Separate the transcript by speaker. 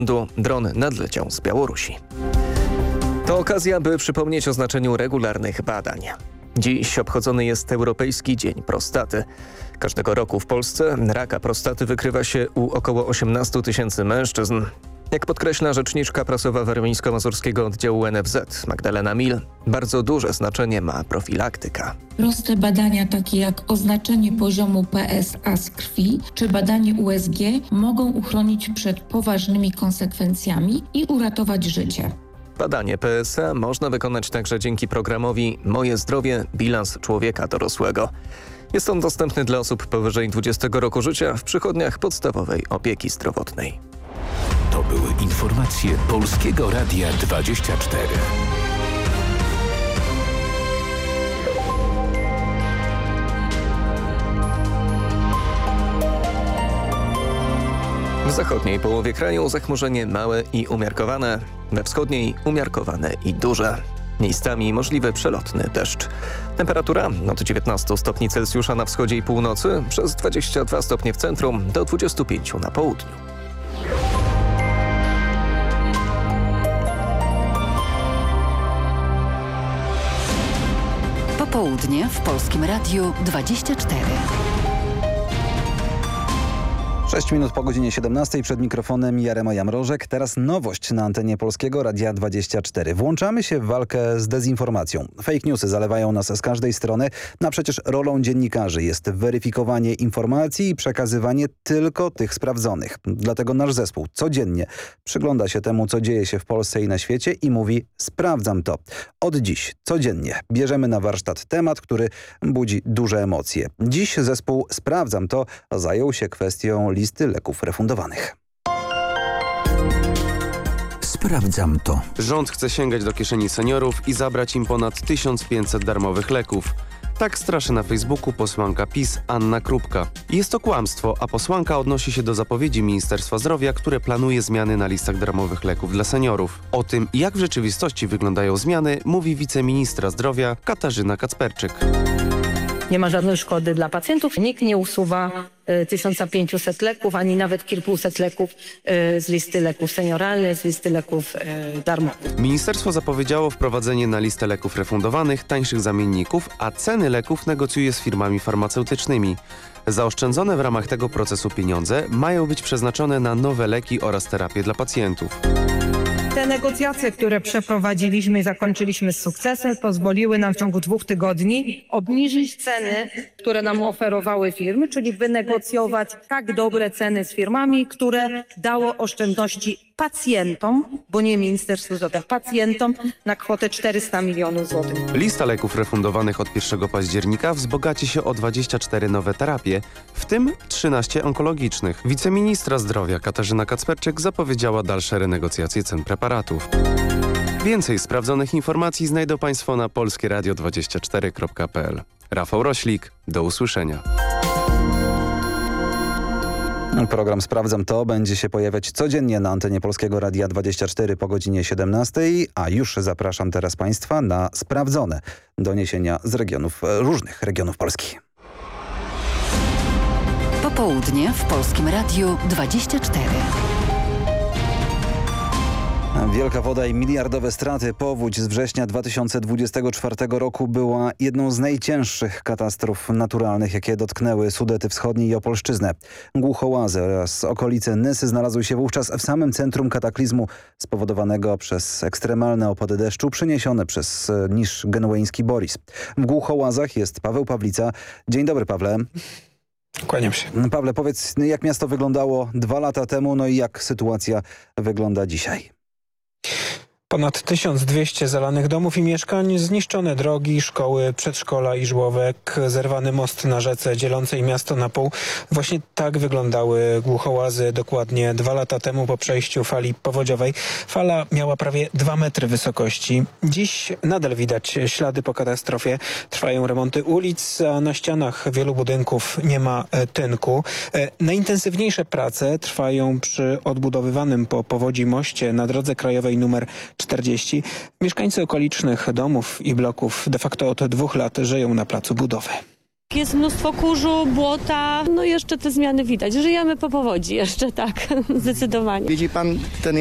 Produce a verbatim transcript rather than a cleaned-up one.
Speaker 1: Dron nadleciał z Białorusi. To okazja, by przypomnieć o znaczeniu regularnych badań. Dziś obchodzony jest Europejski Dzień Prostaty. Każdego roku w Polsce raka prostaty wykrywa się u około osiemnastu tysięcy mężczyzn. Jak podkreśla rzeczniczka prasowa warmińsko-mazurskiego oddziału N F Z Magdalena Mil, bardzo duże znaczenie ma profilaktyka.
Speaker 2: Proste badania takie jak oznaczenie poziomu P S A z krwi czy badanie U S G mogą uchronić przed poważnymi konsekwencjami i uratować życie.
Speaker 1: Badanie P S A można wykonać także dzięki programowi Moje Zdrowie – Bilans Człowieka Dorosłego. Jest on dostępny dla osób powyżej dwudziestego roku życia w przychodniach podstawowej opieki zdrowotnej.
Speaker 3: To były informacje Polskiego Radia dwadzieścia cztery.
Speaker 1: W zachodniej połowie kraju zachmurzenie małe i umiarkowane, we wschodniej umiarkowane i duże. Miejscami możliwy przelotny deszcz. Temperatura od dziewiętnastu stopni Celsjusza na wschodzie i północy, przez dwadzieścia dwa stopnie w centrum, do dwudziestu pięciu na południu.
Speaker 4: Popołudnie w Polskim Radiu dwadzieścia cztery.
Speaker 5: sześć minut po godzinie siedemnastej, przed mikrofonem Jarema Jamrożek. Teraz nowość na antenie Polskiego Radia dwadzieścia cztery. Włączamy się w walkę z dezinformacją. Fake newsy zalewają nas z każdej strony, no a przecież rolą dziennikarzy jest weryfikowanie informacji i przekazywanie tylko tych sprawdzonych. Dlatego nasz zespół codziennie przygląda się temu, co dzieje się w Polsce i na świecie i mówi: sprawdzam to. Od dziś codziennie bierzemy na warsztat temat, który budzi duże emocje. Dziś zespół Sprawdzam to zajął się kwestią listy leków refundowanych.
Speaker 3: Sprawdzam to.
Speaker 6: Rząd chce sięgać do kieszeni seniorów i zabrać im ponad tysiąc pięćset darmowych leków. Tak straszy na Facebooku posłanka PiS Anna Krupka. Jest to kłamstwo, a posłanka odnosi się do zapowiedzi Ministerstwa Zdrowia, które planuje zmiany na listach darmowych leków dla seniorów. O tym, jak w rzeczywistości wyglądają zmiany, mówi wiceministra zdrowia Katarzyna Kacperczyk.
Speaker 7: Nie ma żadnej szkody dla pacjentów. Nikt nie usuwa y, tysiąc pięćset leków, ani nawet kilkuset leków y, z listy leków senioralnych, z listy leków y, darmowych.
Speaker 6: Ministerstwo zapowiedziało wprowadzenie na listę leków refundowanych tańszych zamienników, a ceny leków negocjuje z firmami farmaceutycznymi. Zaoszczędzone w ramach tego procesu pieniądze mają być przeznaczone na nowe leki oraz terapię dla pacjentów.
Speaker 7: Te negocjacje, które przeprowadziliśmy i zakończyliśmy z sukcesem, pozwoliły nam w ciągu dwóch tygodni obniżyć ceny, które nam oferowały firmy, czyli wynegocjować tak dobre ceny z firmami, które dało oszczędności pacjentom, bo nie Ministerstwu Zdrowia, pacjentom na kwotę czterysta milionów złotych.
Speaker 6: Lista leków refundowanych od pierwszego października wzbogaci się o dwadzieścia cztery nowe terapie, w tym trzynaście onkologicznych. Wiceministra zdrowia Katarzyna Kacperczyk zapowiedziała dalsze renegocjacje cen preparatów. Więcej sprawdzonych informacji znajdą Państwo na polskie radio dwadzieścia cztery kropka p l. Rafał Roślik, do usłyszenia.
Speaker 5: Program Sprawdzam to będzie się pojawiać codziennie na antenie Polskiego Radia dwadzieścia cztery po godzinie siedemnastej, a już zapraszam teraz Państwa na sprawdzone doniesienia z regionów, różnych regionów Polski.
Speaker 4: Popołudnie w Polskim Radiu dwadzieścia cztery.
Speaker 5: Wielka woda i miliardowe straty. Powódź z września dwa tysiące dwudziestego czwartego roku była jedną z najcięższych katastrof naturalnych, jakie dotknęły Sudety Wschodnie i Opolszczyznę. Głuchołazy oraz okolice Nysy znalazły się wówczas w samym centrum kataklizmu spowodowanego przez ekstremalne opady deszczu przyniesione przez niż genueński Boris. W Głuchołazach jest Paweł Pawlica. Dzień dobry, Pawle.
Speaker 8: Kłaniam się.
Speaker 5: Pawle, powiedz, jak miasto wyglądało dwa lata temu, no i jak sytuacja wygląda dzisiaj?
Speaker 8: Ponad tysiąc dwieście zalanych domów i mieszkań, zniszczone drogi, szkoły, przedszkola i żłobek, zerwany most na rzece dzielącej miasto na pół. Właśnie tak wyglądały Głuchołazy dokładnie dwa lata temu po przejściu fali powodziowej. Fala miała prawie dwa metry wysokości. Dziś nadal widać ślady po katastrofie. Trwają remonty ulic, a na ścianach wielu budynków nie ma tynku. Najintensywniejsze prace trwają przy odbudowywanym po powodzi moście na drodze krajowej numer czterdzieści. Mieszkańcy okolicznych domów i bloków de facto od dwóch lat żyją na placu budowy.
Speaker 9: Jest mnóstwo kurzu, błota, no jeszcze te zmiany widać. Żyjemy po powodzi jeszcze, tak, zdecydowanie.
Speaker 10: Widzi pan ten